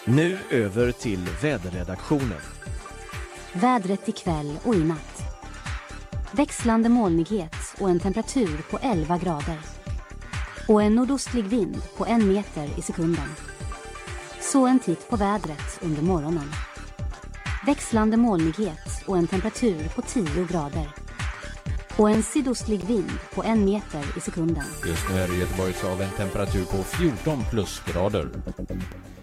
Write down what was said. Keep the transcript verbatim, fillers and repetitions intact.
Nu över till väderredaktionen. Vädret ikväll och i natt. Växlande molnighet och en temperatur på elva grader. Och en nordostlig vind på en meter i sekunden. Så en titt på vädret under morgonen. Växlande molnighet och en temperatur på tio grader. Och en sydostlig vind på en meter i sekunden. Just nu är det Göteborgs av en temperatur på fjorton plusgrader.